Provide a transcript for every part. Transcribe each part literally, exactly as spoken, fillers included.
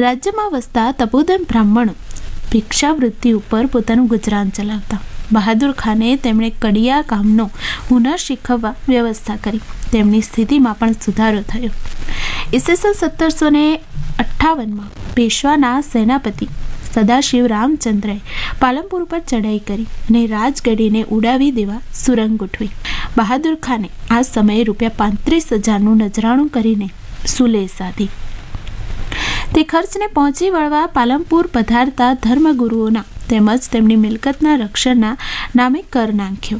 રાજ્યમાં વસતા તપોધન બ્રાહ્મણો ભિક્ષાવૃત્તિ ઉપર પોતાનું ગુજરાન ચલાવતા. બહાદુર ખાને તેમણે કડિયા કામનો હુનર શીખવવા વ્યવસ્થા કરી. તેમની સ્થિતિમાં પણ સુધારો થયો. ઈસવીસન સત્તરસો ને અઠ્ઠાવનમાં પેશવાના સેનાપતિ સદાશિવ રામચંદ્રએ પાલનપુર પર ચઢાઈ કરી અને રાજગઢીને ઉડાવી દેવા સુરંગ ગોઠવી. બહાદુર ખાને આ સમયે રૂપિયા પાંત્રીસ હજારનું નજરાણું કરીને સુલે સાધી. તે ખર્ચને પહોંચી વળવા પાલનપુર પધારતા ધર્મગુરુઓના તેમજ તેમની મિલકતના રક્ષણના નામે કર નાખ્યો.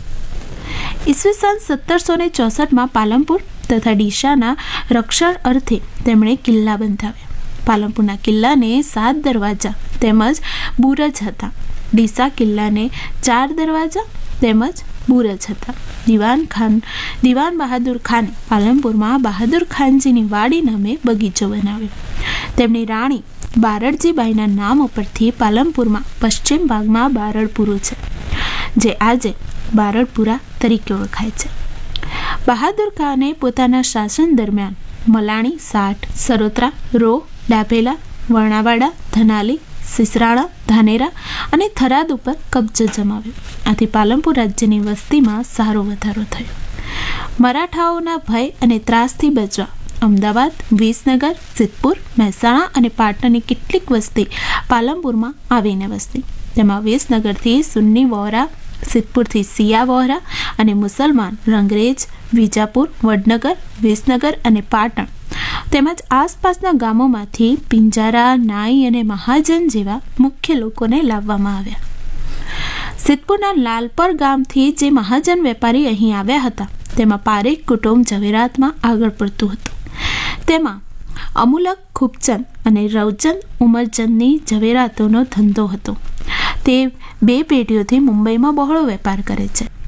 ઈસવીસન સત્તરસો ને ચોસઠમાં પાલનપુર તથા ડીસાના રક્ષણ અર્થે તેમણે કિલ્લા બંધાવ્યા. પાલનપુરના કિલ્લાને સાત દરવાજા તેમજ બુરજ હતા. ડીસા કિલ્લાને ચાર દરવાજા તેમજ બુરજ હતા. દિવાન ખાન દિવાન બહાદુર ખાને પાલનપુરમાં બહાદુર ખાનજીની વાડી નામે બગીચો બનાવ્યો. તેમની રાણી બારડજીબાઈના નામ ઉપરથી પાલનપુરમાં પશ્ચિમ ભાગમાં બારડપુરો છે, જે આજે બારડપુરા તરીકે ઓળખાય છે. બહાદુર ખાને પોતાના શાસન દરમિયાન મલાણી, સાઠ, સરોત્રા, રો, ડાભેલા, વર્ણાવાડા, ધનાલી, સિસરાણા, ધાનેરા અને થરાદ ઉપર કબજો જમાવ્યો. આથી પાલનપુર રાજ્યની વસ્તીમાં સારો વધારો થયો. મરાઠાઓના ભય અને ત્રાસથી બચવા અમદાવાદ, વિસનગર, સિદ્ધપુર, મહેસાણા અને પાટણની કેટલીક વસ્તી પાલનપુરમાં આવીને વસતી. તેમાં વિસનગરથી સુન્ની વોહરા, સિદ્ધપુરથી સિયા વોહરા અને મુસલમાન રંગરેજ, વિજાપુર, વડનગર, વિસનગર અને પાટણ તેમજ આસપાસના ગામોમાંથી પિંજારા, નાઈ અને મહાજન જેવા મુખ્ય લોકોને લાવવામાં આવ્યા. સિદ્ધપુરના લાલપર ગામથી જે મહાજન વેપારી અહીં આવ્યા હતા તેમાં પારેખ કુટુંબ ઝવેરાતમાં આગળ પડતું હતું. તેમાં અમુલક ખૂબચંદ અને રવચંદ ઉમરચંદની ઝવેરાતોનો ધંધો હતો. તે બે પેઢીઓથી મુંબઈમાં બહોળો વેપાર કરે છે.